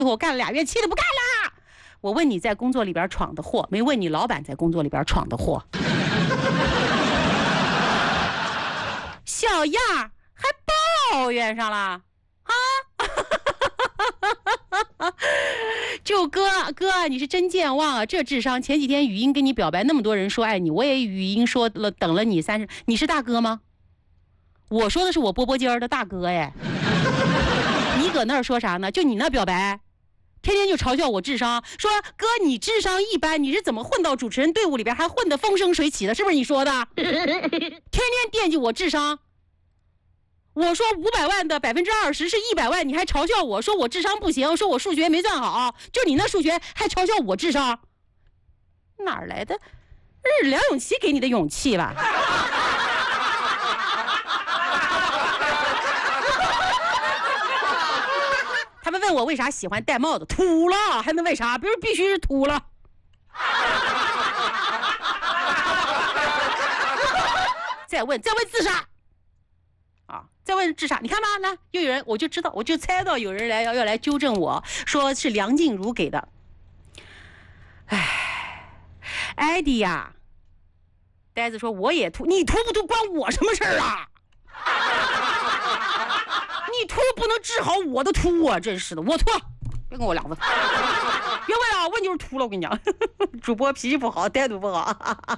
我干了2月，气得不干了。我问你在工作里边闯的祸，没问你老板在工作里边闯的祸。小样还抱怨上了啊！就哥，你是真健忘啊！这智商，前几天语音跟你表白，那么多人说爱你，我也语音说了，等了你30，你是大哥吗？我说的是我波波尖儿的大哥哎，你搁那儿说啥呢？就你那表白，天天就嘲笑我智商，说哥你智商一般，你是怎么混到主持人队伍里边还混得风生水起的？是不是你说的？天天惦记我智商。我说500万的20%是100万，你还嘲笑我说我智商不行，说我数学没算好，就你那数学还嘲笑我智商，哪来的？是梁咏琪给你的勇气吧？他们问我为啥喜欢戴帽子，秃了还能为啥？必须是秃了。再问自杀。再问智商，你看吧，那又有人，我就猜到有人要来纠正我，说是梁静茹给的。艾迪呀，呆子说我也秃，你秃不秃关我什么事儿啊？你秃不能治好我的秃啊！真是的，我秃，别跟我聊了。别问啊，问就是秃了。我跟你讲，主播脾气不好，态度不好。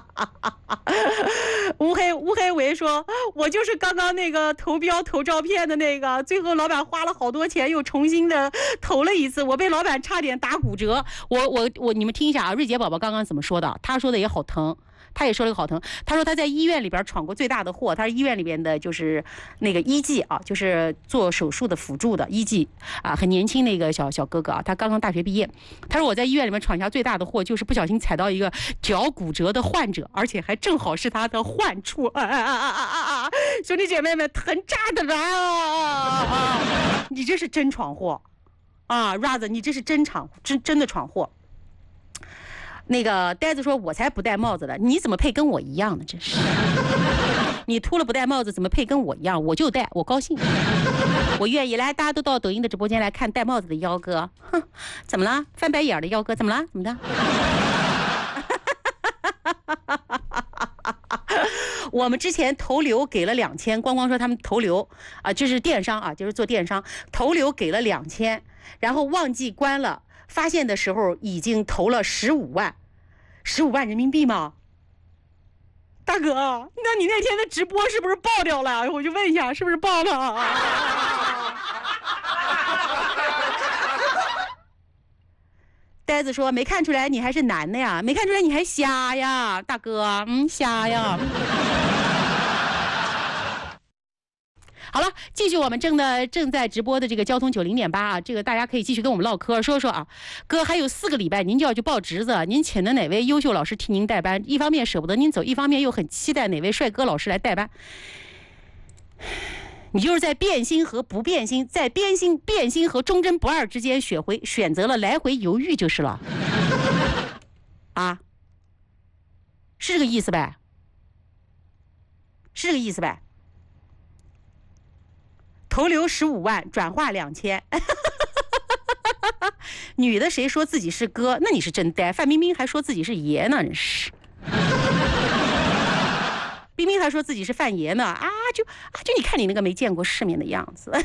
乌黑维说，我就是刚刚那个投标投照片的那个，最后老板花了好多钱又重新的投了一次，我被老板差点打骨折。你们听一下啊，瑞杰宝宝刚刚怎么说的？他说的也好疼。他也说了个好疼，他说他在医院里边闯过最大的祸，他是医院里边的就是那个医技啊，就是做手术的辅助的医技啊，很年轻那个小哥哥啊，他刚刚大学毕业。他说我在医院里面闯下最大的祸，就是不小心踩到一个脚骨折的患者，而且还正好是他的患处。兄弟姐妹们，疼炸的了！你这是真闯祸啊 ，Rather， 你这是真的闯祸。那个呆子说，我才不戴帽子的，你怎么配跟我一样呢？真是，你秃了不戴帽子，怎么配跟我一样？我就戴，我高兴，我愿意。来，大家都到抖音的直播间来看戴帽子的幺哥。哼，怎么了？翻白眼的幺哥，怎么了？怎么的？我们之前投流给了2000，光光说他们投流啊，就是电商啊，就是做电商，投流给了2000，然后忘记关了。发现的时候已经投了15万人民币吗？大哥，那你那天的直播是不是爆掉了？我就问一下，是不是爆了？呆子说没看出来你还是男的呀，没看出来你还瞎呀，大哥，瞎呀。好了，继续我们正在直播的这个交通90.8啊，这个大家可以继续跟我们唠嗑说说啊。哥，还有4个礼拜您就要去报侄子，您请的哪位优秀老师替您代班？一方面舍不得您走，一方面又很期待哪位帅哥老师来代班。你就是在变心和不变心，在变心和忠贞不二之间选择了来回犹豫就是了。啊，是这个意思呗？是这个意思呗？投流15万，转化2000。女的谁说自己是哥？那你是真呆。范冰冰还说自己是爷呢，真是。冰冰还说自己是范爷呢，就你看你那个没见过世面的样子。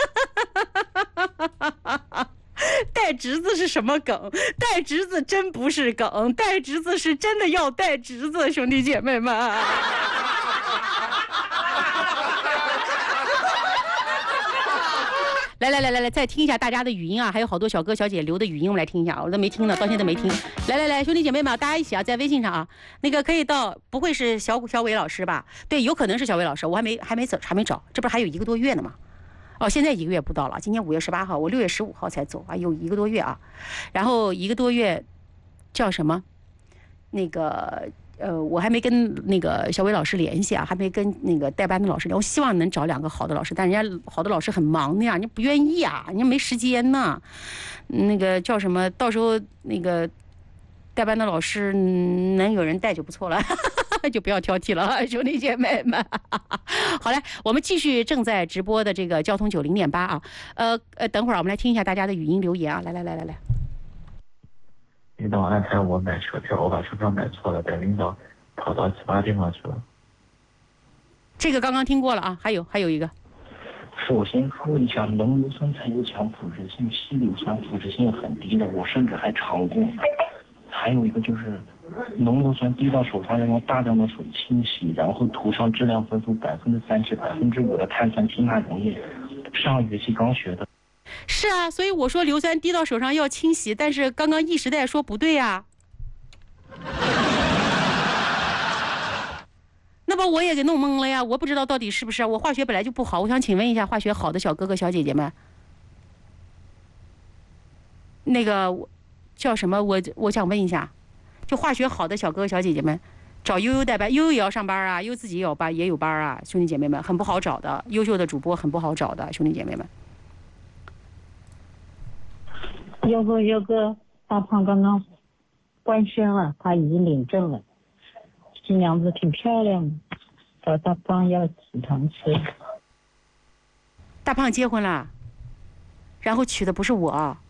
带侄子是什么梗？带侄子真不是梗，带侄子是真的要带侄子，兄弟姐妹们。来，再听一下大家的语音啊，还有好多小哥小姐留的语音，我们来听一下，我都没听呢，到现在都没听。来，兄弟姐妹们，大家一起啊，在微信上啊，那个可以到，不会是小伟老师吧？对，有可能是小伟老师，我还没找，这不是还有1个多月呢吗？哦，现在1个月不到了，今天5月18号，我6月15号才走啊，有1个多月啊，然后1个多月叫什么？那个。我还没跟那个小伟老师联系啊，还没跟那个代班的老师联系。我希望能找2个好的老师，但人家好的老师很忙的呀，人家不愿意啊，人家没时间呢。那个叫什么？到时候那个代班的老师能有人带就不错了。 就不要挑剔了，兄弟姐妹们。好嘞，我们继续正在直播的这个交通90.8啊。等会儿我们来听一下大家的语音留言啊，来。 领导安排我买车票，我把车票买错了，带领导跑到其他地方去了。 这个刚刚听过了啊，还有一个。 首先说一下，浓硫酸才有强腐蚀性，稀硫酸腐蚀性很低的，我甚至还尝过。还有一个就是浓硫酸滴到手上要用大量的水清洗，然后涂上质量分数3%至5%的碳酸氢钠溶液。上学期刚学的。 是啊，所以我说硫酸滴到手上要清洗，但是刚刚一时代说不对呀。那么我也给弄懵了呀，我不知道到底是不是。我化学本来就不好，我想请问一下化学好的小哥哥小姐姐们，那个叫什么？我想问一下，就化学好的小哥哥小姐姐们，找悠悠代班，悠悠也要上班啊，悠悠自己也有班啊，兄弟姐妹们很不好找的，优秀的主播很不好找的，兄弟姐妹们。 有个大胖刚刚官宣了，他已经领证了，新娘子挺漂亮的，找大胖要起堂吃。 大胖结婚了，然后娶的不是我。